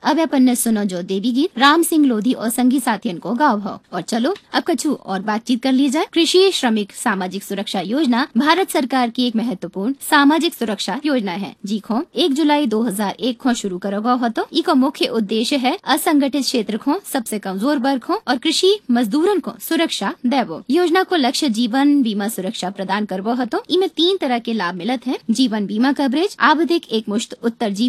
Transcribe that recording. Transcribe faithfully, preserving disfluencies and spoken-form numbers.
अब अपन सुनो जो देवी गीत राम सिंह लोधी और संगी साथियन को गाँव हो। और चलो अब कछु और बातचीत कर ली जाए। कृषि श्रमिक सामाजिक सुरक्षा योजना भारत सरकार की एक महत्वपूर्ण सामाजिक सुरक्षा योजना है, जी को एक जुलाई दो हजार एक को शुरू करो गो हो। तो इको मुख्य उद्देश्य है असंगठित क्षेत्र को, सबसे कमजोर वर्ग को और कृषि मजदूरन को सुरक्षा देवो। योजना को लक्ष्य जीवन बीमा सुरक्षा प्रदान करवो हो। तो इनमें तीन तरह के लाभ मिलत हैं। जीवन बीमा कवरेज, आवधिक एक मुश्त उत्तर